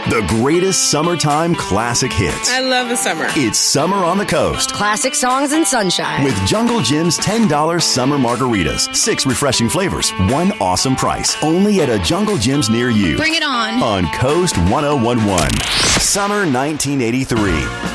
The greatest summertime classic hits. I love the summer. It's Summer on the Coast. Classic songs and sunshine. With Jungle Jim's $10 summer margaritas. 6 refreshing flavors. 1 awesome price. Only at a Jungle Jim's near you. Bring it on. On Coast 1011. Summer 1983.